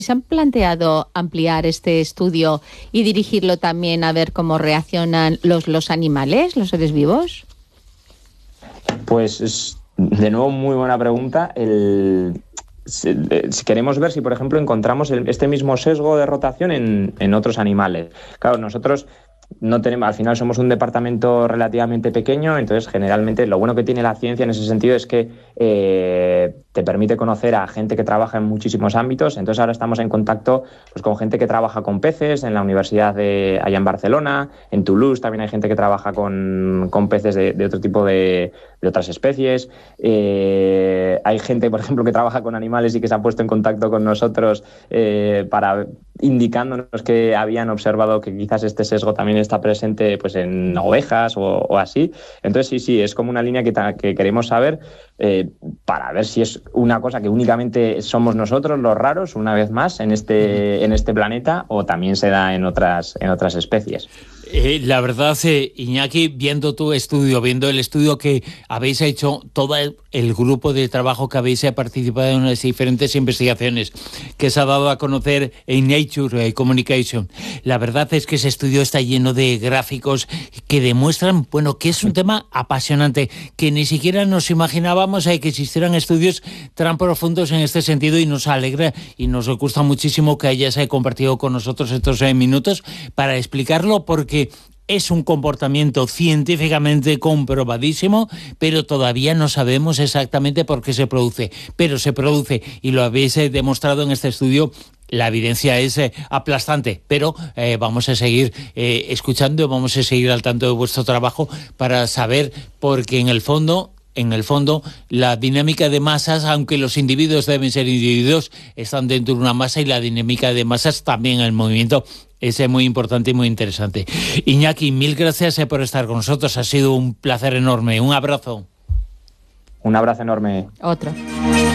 ¿Se han planteado ampliar este estudio y dirigirlo también a ver cómo reaccionan los animales, los seres vivos? Pues es, de nuevo, muy buena pregunta. Si queremos ver si, por ejemplo, encontramos este mismo sesgo de rotación en otros animales. Claro, nosotros no tenemos, al final somos un departamento relativamente pequeño, entonces generalmente lo bueno que tiene la ciencia en ese sentido es que te permite conocer a gente que trabaja en muchísimos ámbitos. Entonces ahora estamos en contacto pues, con gente que trabaja con peces en la universidad allá en Barcelona, en Toulouse también hay gente que trabaja con peces de otro tipo de otras especies. Hay gente, por ejemplo, que trabaja con animales y que se ha puesto en contacto con nosotros para indicándonos que habían observado que quizás este sesgo también está presente pues, en ovejas o así. Entonces sí, es como una línea que queremos saber para ver si es una cosa que únicamente somos nosotros los raros, una vez más, en este planeta, o también se da en otras especies. La verdad, Iñaki, viendo tu estudio, viendo el estudio que habéis hecho, todo el grupo de trabajo que habéis participado en las diferentes investigaciones que se ha dado a conocer en Nature Communication, la verdad es que ese estudio está lleno de gráficos que demuestran, bueno, que es un tema apasionante, que ni siquiera nos imaginábamos que existieran estudios tan profundos en este sentido, y nos alegra y nos gusta muchísimo que hayas compartido con nosotros estos minutos para explicarlo, porque es un comportamiento científicamente comprobadísimo, pero todavía no sabemos exactamente por qué se produce. Pero se produce, y lo habéis demostrado en este estudio. La evidencia es aplastante, pero vamos a seguir escuchando, vamos a seguir al tanto de vuestro trabajo para saber, porque en el fondo, la dinámica de masas, aunque los individuos deben ser individuos, están dentro de una masa, y la dinámica de masas también, el movimiento, es muy importante y muy interesante. Iñaki, mil gracias por estar con nosotros. Ha sido un placer enorme. Un abrazo. Un abrazo enorme. Otro.